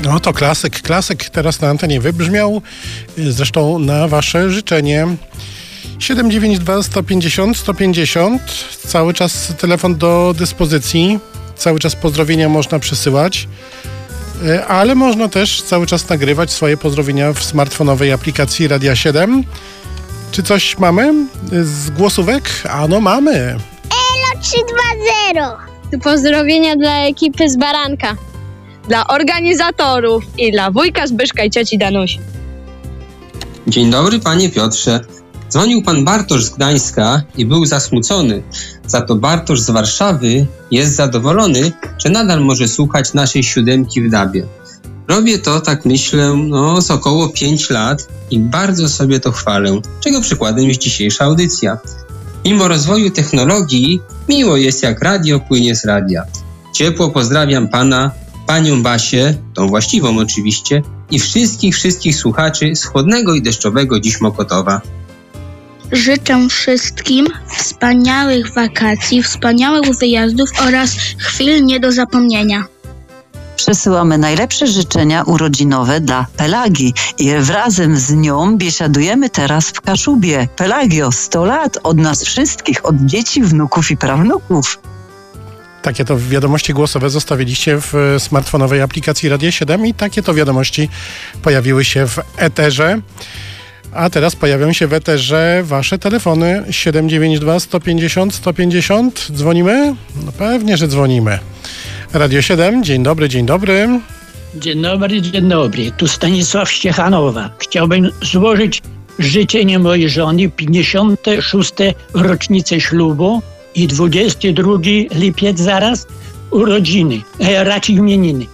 No to klasyk teraz na antenie wybrzmiał, zresztą na wasze życzenie. 792 150 150, cały czas telefon do dyspozycji, cały czas pozdrowienia można przesyłać, ale można też cały czas nagrywać swoje pozdrowienia w smartfonowej aplikacji Radia 7. Czy coś mamy z głosówek? Ano mamy. Elo 320. Pozdrowienia dla ekipy z Baranka, dla organizatorów i dla wujka Zbyszka i cioci Danusi. Dzień dobry, panie Piotrze. Dzwonił pan Bartosz z Gdańska i był zasmucony. Za to Bartosz z Warszawy jest zadowolony, że nadal może słuchać naszej siódemki w DAB-ie. Robię to, tak myślę, z około 5 lat i bardzo sobie to chwalę, czego przykładem jest dzisiejsza audycja. Mimo rozwoju technologii, miło jest jak radio płynie z radia. Ciepło pozdrawiam pana, panią Basię, tą właściwą oczywiście, i wszystkich słuchaczy z chłodnego i deszczowego dziś Mokotowa. Życzę wszystkim wspaniałych wakacji, wspaniałych wyjazdów oraz chwil nie do zapomnienia. Przesyłamy najlepsze życzenia urodzinowe dla Pelagi i razem z nią biesiadujemy teraz w Kaszubie. Pelagio, 100 lat od nas wszystkich, od dzieci, wnuków i prawnuków. Takie to wiadomości głosowe zostawiliście w smartfonowej aplikacji Radia 7 i takie to wiadomości pojawiły się w eterze. A teraz pojawią się w eterze wasze telefony 792 150 150. Dzwonimy? No pewnie, że dzwonimy. Radio 7, dzień dobry, dzień dobry. Dzień dobry. Tu Stanisław z Ciechanowa. Chciałbym złożyć życzenie mojej żony 56. rocznicę ślubu i 22 lipiec zaraz urodziny, raczej imieniny.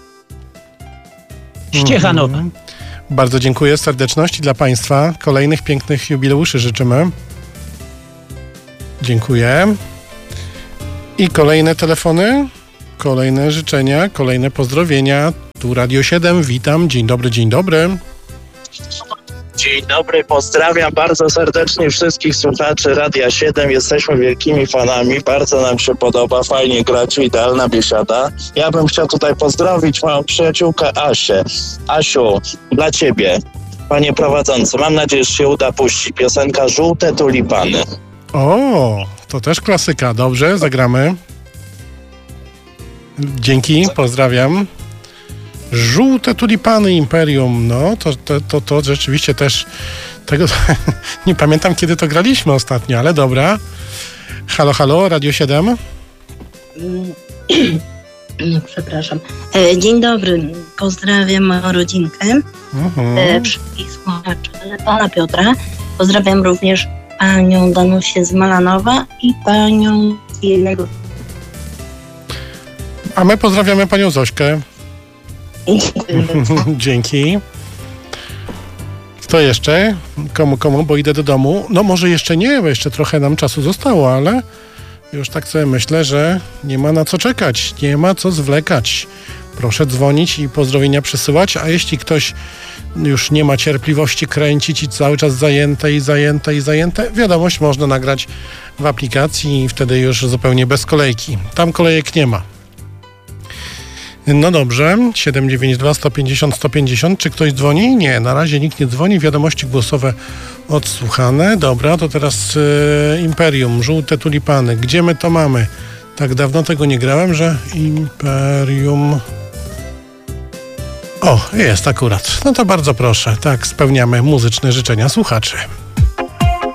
Z Ciechanowa. Bardzo dziękuję, serdeczności dla państwa. Kolejnych pięknych jubileuszy życzymy. Dziękuję. I kolejne telefony, kolejne życzenia, kolejne pozdrowienia. Tu Radio 7, witam. Dzień dobry, dzień dobry. Dzień dobry, pozdrawiam bardzo serdecznie wszystkich słuchaczy Radia 7. Jesteśmy wielkimi fanami, bardzo nam się podoba, fajnie gracie, idealna biesiada. Ja bym chciał tutaj pozdrowić moją przyjaciółkę Asię. Asiu, dla ciebie, panie prowadzący, mam nadzieję, że się uda puścić piosenka Żółte tulipany. O, to też klasyka, dobrze, zagramy. Dzięki, pozdrawiam. Żółte tulipany Imperium, no to rzeczywiście też tego nie pamiętam, kiedy to graliśmy ostatnio, ale dobra. Halo, Radio 7. Przepraszam. Dzień dobry, pozdrawiam moją rodzinkę, wszystkich słuchaczy pana Piotra. Pozdrawiam również panią Danusię z Malanowa i panią jednego. A my pozdrawiamy panią Zośkę. Dzięki. Kto jeszcze? Komu? Bo idę do domu. No może jeszcze nie, bo jeszcze trochę nam czasu zostało, ale już tak sobie myślę, że nie ma na co czekać, nie ma co zwlekać. Proszę dzwonić i pozdrowienia przesyłać, a jeśli ktoś już nie ma cierpliwości kręcić i cały czas zajęte, wiadomość można nagrać w aplikacji i wtedy już zupełnie bez kolejki. Tam kolejek nie ma. No dobrze, 792 150 150. Czy ktoś dzwoni? Nie, na razie nikt nie dzwoni. Wiadomości głosowe odsłuchane. Dobra, to teraz Imperium, Żółte tulipany. Gdzie my to mamy? Tak dawno tego nie grałem, że Imperium... O, jest akurat. No to bardzo proszę. Tak, spełniamy muzyczne życzenia słuchaczy.